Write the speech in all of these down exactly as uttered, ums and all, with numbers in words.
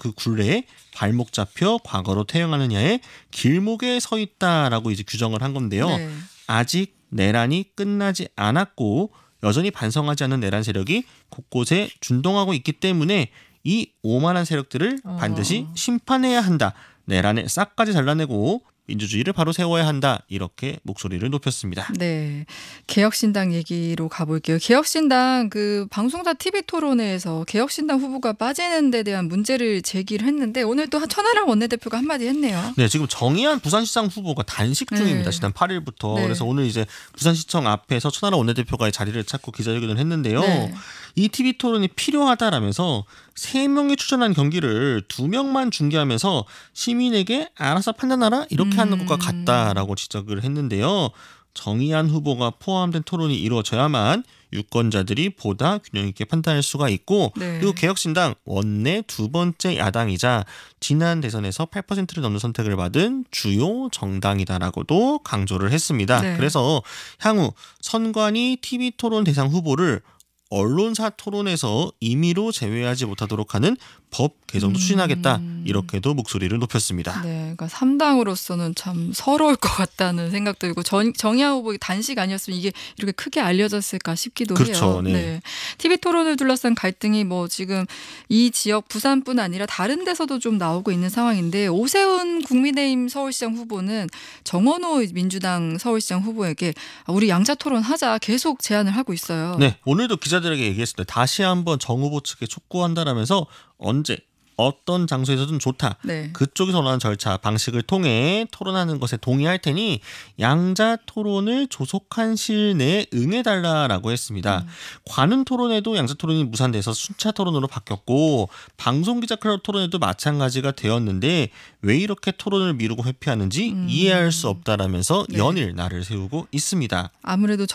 그 굴레에 발목 잡혀 과거로 퇴행하느냐에 길목에 서 있다라고 이제 규정을 한 건데요. 네. 아직 내란이 끝나지 않았고 여전히 반성하지 않은 내란 세력이 곳곳에 준동하고 있기 때문에 이 오만한 세력들을 어. 반드시 심판해야 한다. 내란에 싹까지 잘라내고 민주주의를 바로 세워야 한다. 이렇게 목소리를 높였습니다. 네, 개혁신당 얘기로 가볼게요. 개혁신당 그 방송사 티비 토론회에서 개혁신당 후보가 빠지는 데 대한 문제를 제기를 했는데 오늘 또 천하람 원내대표가 한마디 했네요. 네, 지금 정의한 부산시장 후보가 단식 중입니다. 네. 지난 팔 일부터. 네. 그래서 오늘 이제 부산시청 앞에서 천하람 원내대표가 자리를 찾고 기자회견을 했는데요. 네. 이 티비 토론이 필요하다라면서 세 명이 출전한 경기를 두 명만 중계하면서 시민에게 알아서 판단하라 이렇게 하는 음. 것과 같다라고 지적을 했는데요. 정의한 후보가 포함된 토론이 이루어져야만 유권자들이 보다 균형 있게 판단할 수가 있고 네. 그리고 개혁신당 원내 두 번째 야당이자 지난 대선에서 팔 퍼센트를 넘는 선택을 받은 주요 정당이다라고도 강조를 했습니다. 네. 그래서 향후 선관위 티비 토론 대상 후보를 언론사 토론에서 임의로 제외하지 못하도록 하는 법 개정도 추진하겠다. 음. 이렇게도 목소리를 높였습니다. 네, 그러니까 삼 당으로서는 참 서러울 것 같다는 생각도 들고 정, 정의아 후보의 단식 아니었으면 이게 이렇게 크게 알려졌을까 싶기도 그렇죠, 해요. 네. 티비 토론을 둘러싼 갈등이 뭐 지금 이 지역 부산뿐 아니라 다른 데서도 좀 나오고 있는 상황인데 오세훈 국민의힘 서울시장 후보는 정원호 민주당 서울시장 후보에게 우리 양자 토론하자 계속 제안을 하고 있어요. 네, 오늘도 기자들에게 얘기했습니다. 다시 한번 정 후보 측에 촉구한다라면서 언제 어떤 장소에서든 좋다. 네. 그쪽에서 원하는 절차, 방식을 통해 토론하는 것에 동의할 테니 양자 토론을 조속한 시일 내에 응해달라라고 했습니다. 음. 관훈 토론에도 양자 토론이 무산돼서 순차 토론으로 바뀌었고 방송기자 클럽 토론에도 마찬가지가 되었는데 왜 이렇게 토론을 미루고 회피하는지 음. 이해할 수 없다라면서 네. 연일 날을 세우고 있습니다. 아무래도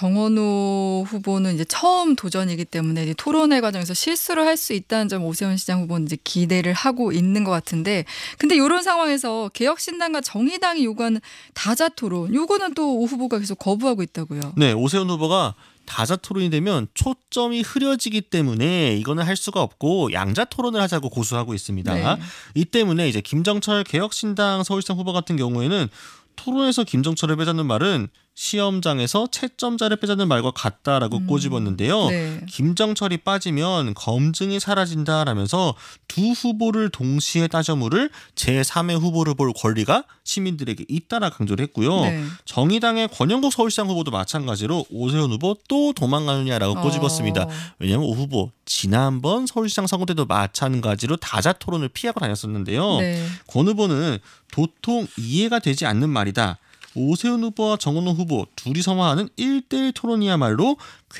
정원호 후보는 이제 처음 도전이기 때문에 이제 토론회 과정에서 실수를 할 수 있다는 점 오세훈 시장 후보는 이제 기대를 하고 있는 것 같은데 근데 이런 상황에서 개혁신당과 정의당이 요구하는 다자 토론 요거는 또 오 후보가 계속 거부하고 있다고요. 네, 오세훈 후보가 다자 토론이 되면 초점이 흐려지기 때문에 이거는 할 수가 없고 양자 토론을 하자고 고수하고 있습니다. 네. 이 때문에 이제 김정철 개혁신당 서울시장 후보 같은 경우에는 토론에서 김정철을 빼자는 말은 시험장에서 채점자를 빼자는 말과 같다라고 음, 꼬집었는데요. 네. 김정철이 빠지면 검증이 사라진다라면서 두 후보를 동시에 따져 물을 제삼의 후보를 볼 권리가 시민들에게 있다라 강조를 했고요. 네. 정의당의 권영국 서울시장 후보도 마찬가지로 오세훈 후보 또 도망가느냐라고 꼬집었습니다. 어. 왜냐하면 오 후보 지난번 서울시장 선거 때도 마찬가지로 다자 토론을 피하고 다녔었는데요. 네. 권 후보는 도통 이해가 되지 않는 말이다. 오세훈 후보와 정원호 후보 둘이 서마하는 일 대일 토론이야말로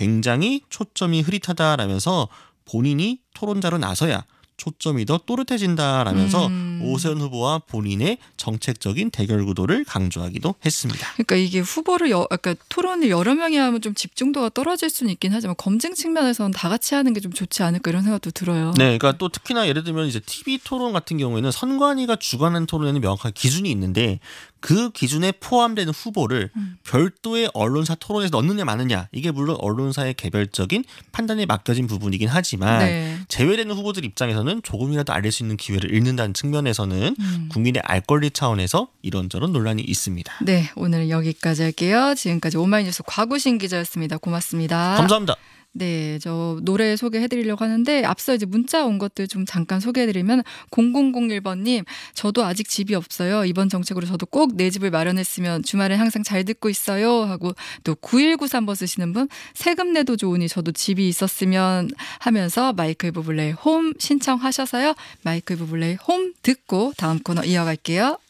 굉장히 초점이 흐릿하다라면서 본인이 토론자로 나서야 초점이 더 또렷해진다라면서 음. 오세훈 후보와 본인의 정책적인 대결 구도를 강조하기도 했습니다. 그러니까 이게 후보를 여, 그러니까 토론을 여러 명이 하면 좀 집중도가 떨어질 수는 있긴 하지만 검증 측면에서는 다 같이 하는 게 좀 좋지 않을까 이런 생각도 들어요. 네, 그러니까 또 특히나 예를 들면 이제 티비 토론 같은 경우에는 선관위가 주관하는 토론에는 명확한 기준이 있는데 그 기준에 포함되는 후보를 음. 별도의 언론사 토론에서 넣느냐 마느냐 이게 물론 언론사의 개별적인 판단에 맡겨진 부분이긴 하지만 네. 제외되는 후보들 입장에서는 조금이라도 알릴 수 있는 기회를 잃는다는 측면에서는 음. 국민의 알 권리 차원에서 이런저런 논란이 있습니다. 네, 오늘은 여기까지 할게요. 지금까지 오마이뉴스 곽우신 기자였습니다. 고맙습니다. 감사합니다. 네, 저 노래 소개해드리려고 하는데 앞서 이제 문자 온 것들 좀 잠깐 소개해드리면 공공공일 번님 저도 아직 집이 없어요. 이번 정책으로 저도 꼭 내 집을 마련했으면 주말엔 항상 잘 듣고 있어요 하고 또 구일구삼 번 쓰시는 분 세금 내도 좋으니 저도 집이 있었으면 하면서 마이클 부블레의 홈 신청하셔서요. 마이클 부블레의 홈 듣고 다음 코너 이어갈게요.